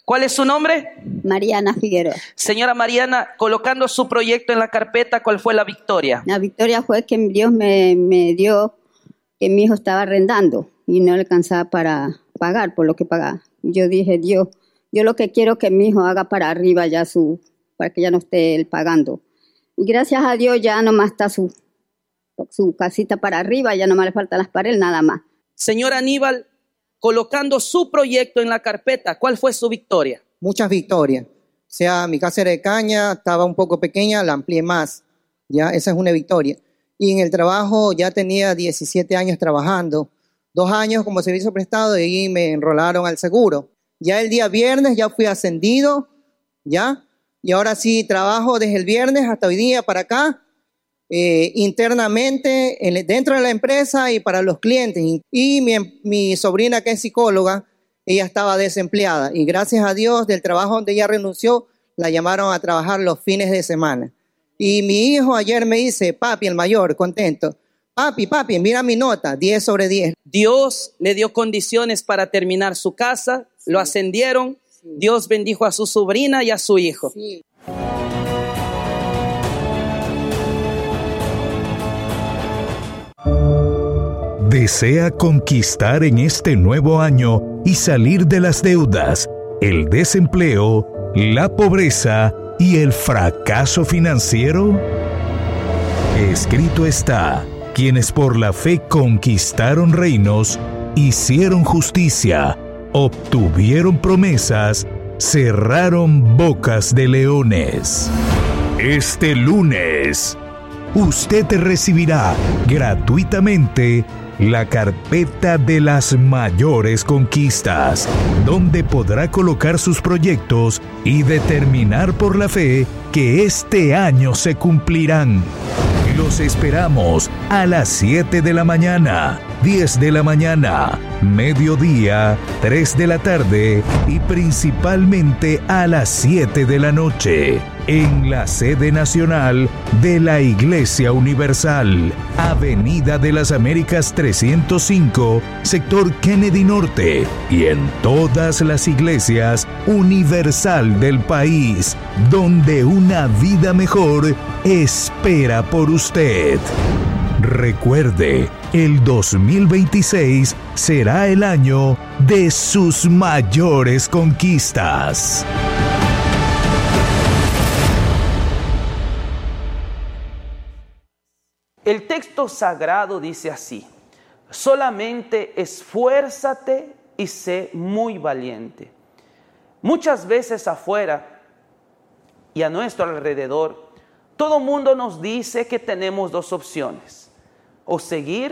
¿Cuál es su nombre? Mariana Figueroa. Señora Mariana, colocando su proyecto en la carpeta, ¿cuál fue la victoria? La victoria fue que Dios me dio que mi hijo estaba arrendando y no le alcanzaba para pagar por lo que pagaba. Yo dije, Dios, yo lo que quiero es que mi hijo haga para arriba ya para que ya no esté él pagando. Y gracias a Dios ya nomás está su casita para arriba, ya nomás le faltan las paredes, nada más. Señor Aníbal, colocando su proyecto en la carpeta, ¿cuál fue su victoria? Muchas victorias. O sea, mi casa era de caña, estaba un poco pequeña, la amplié más. Ya, esa es una victoria. Y en el trabajo ya tenía 17 años trabajando, 2 años como servicio prestado y me enrolaron al seguro. Ya el día viernes ya fui ascendido, ya, y ahora sí trabajo desde el viernes hasta hoy día para acá, internamente dentro de la empresa y para los clientes. Y mi sobrina, que es psicóloga, ella estaba desempleada y gracias a Dios del trabajo donde ella renunció, la llamaron a trabajar los fines de semana. Y mi hijo ayer me dice, papi, el mayor, contento, papi, mira mi nota, 10 sobre 10. Dios le dio condiciones para terminar su casa, sí. Lo ascendieron, sí. Dios bendijo a su sobrina y a su hijo. Sí. ¿Desea conquistar en este nuevo año y salir de las deudas, el desempleo, la pobreza y el fracaso financiero? Escrito está, quienes por la fe conquistaron reinos, hicieron justicia, obtuvieron promesas, cerraron bocas de leones. Este lunes, usted recibirá gratuitamente la carpeta de las mayores conquistas, donde podrá colocar sus proyectos y determinar por la fe que este año se cumplirán. Los esperamos a las 7 de la mañana, 10 de la mañana, mediodía, 3 de la tarde y principalmente a las 7 de la noche. En la sede nacional de la Iglesia Universal, Avenida de las Américas 305, sector Kennedy Norte, y en todas las iglesias universal del país, donde una vida mejor espera por usted. Recuerde, el 2026 será el año de sus mayores conquistas. El texto sagrado dice así: solamente esfuérzate y sé muy valiente. Muchas veces afuera y a nuestro alrededor, todo mundo nos dice que tenemos 2 opciones: o seguir